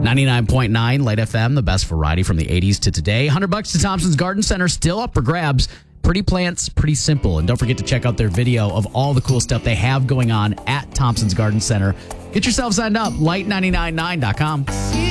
99.9 Light FM, the best variety from the 80s to today. $100 to Thompson's Garden Center, still up for grabs. Pretty plants, pretty simple. And don't forget to check out their video of all the cool stuff they have going on at Thompson's Garden Center. Get yourself signed up, light999.com.